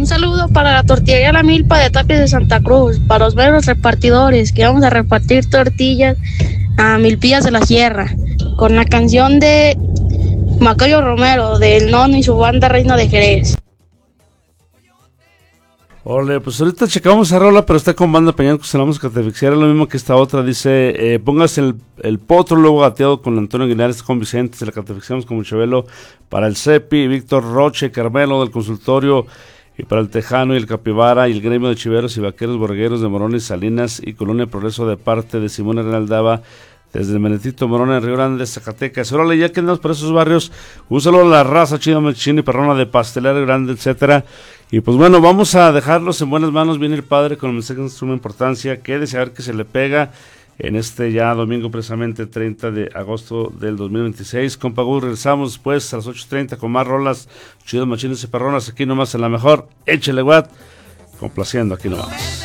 Un saludo para la tortillería La Milpa de Tapias de Santa Cruz, para los buenos repartidores, que vamos a repartir tortillas a Milpillas de la Sierra, con la canción de Macayo Romero, del Nono y su banda Reina de Jerez. Ole, pues ahorita checamos esa rola, pero está con banda Peñancos en la música catefixiera, lo mismo que esta otra, dice, póngase el potro luego gateado con Antonio Aguilares, con Vicente, se la catefixiamos con Muchavelo, para el Cepi, Víctor Roche, Carmelo del consultorio, y para el Tejano y el Capibara, y el gremio de chiveros y vaqueros borregueros de Morones, Salinas y Colonia Progreso de parte de Simón Renaldaba, desde el Menetito Morón en Río Grande, Zacatecas. Órale, ya que andamos por esos barrios, un saludo a la raza Chido Mechino y Perrona de Pastelera Grande, etcétera. Y pues bueno, vamos a dejarlos en buenas manos. Viene el padre con el mensaje de suma importancia. Quédese a ver que se le pega en este ya domingo, precisamente 30 de agosto del 2026. Compa Gus, regresamos después a las 8:30 con más rolas Chidos Machines y Perronas aquí nomás en la mejor. Échele, Watt, complaciendo aquí nomás.